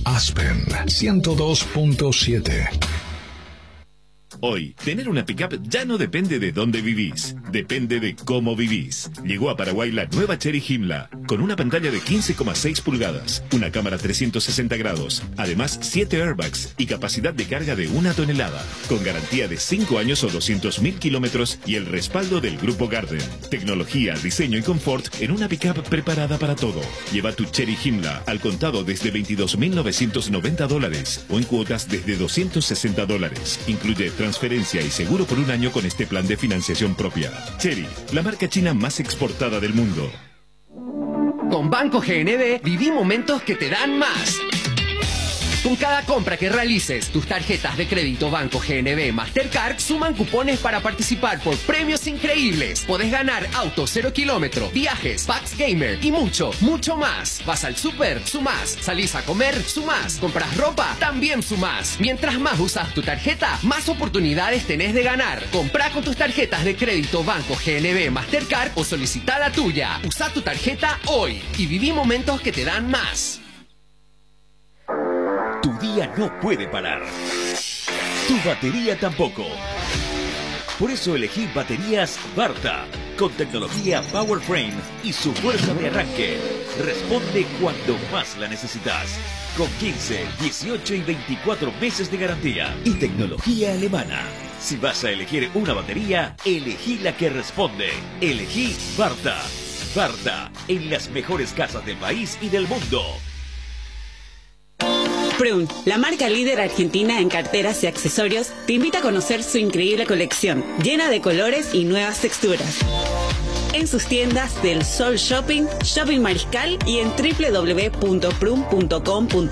Aspen 102.7. Hoy, tener una pickup ya no depende de dónde vivís, depende de cómo vivís. Llegó a Paraguay la nueva Chery Himla, con una pantalla de 15,6 pulgadas, una cámara 360 grados, además 7 airbags y capacidad de carga de 1 tonelada, con garantía de 5 años o 200.000 kilómetros y el respaldo del Grupo Garden. Tecnología, diseño y confort en una pickup preparada para todo. Lleva tu Chery Himla al contado desde $22.990 o en cuotas desde $260. Incluye transferencia y seguro por un año con este plan de financiación propia. Chery, la marca china más exportada del mundo. Con Banco GNB viví momentos que te dan más. Con cada compra que realices, tus tarjetas de crédito Banco GNB Mastercard suman cupones para participar por premios increíbles. Podés ganar autos 0 kilómetro, viajes, packs gamer y mucho, mucho más. Vas al súper, sumás. Salís a comer, sumás. Compras ropa, también sumás. Mientras más usas tu tarjeta, más oportunidades tenés de ganar. Comprá con tus tarjetas de crédito Banco GNB Mastercard o solicitá la tuya. Usá tu tarjeta hoy y viví momentos que te dan más. Tu día no puede parar. Tu batería tampoco. Por eso elegí baterías Varta, con tecnología PowerFrame y su fuerza de arranque. Responde cuando más la necesitas. Con 15, 18 y 24 meses de garantía. Y tecnología alemana. Si vas a elegir una batería, elegí la que responde. Elegí Varta. Varta, en las mejores casas del país y del mundo. Prun, la marca líder argentina en carteras y accesorios, te invita a conocer su increíble colección, llena de colores y nuevas texturas. En sus tiendas del Sol Shopping, Shopping Mariscal y en www.prun.com.ar.